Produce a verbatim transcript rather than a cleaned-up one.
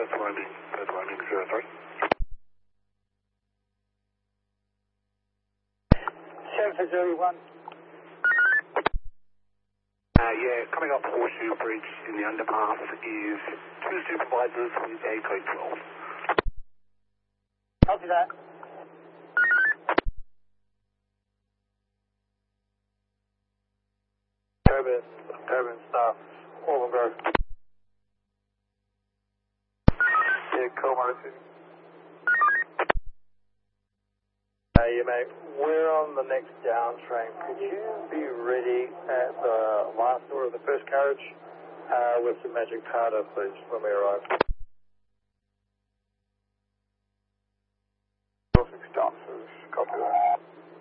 Perth landing, Perth landing zero three. seven for zero one. Uh, yeah, coming up Horseshoe Bridge in the underpass is two supervisors with a code twelve. Copy that. Turbine, turbine staff, all of them go. Yeah, Comar City. Hey, mate, we're on the next down train. Could you be ready at the last door of the first carriage uh, with some magic powder, please, when we arrive?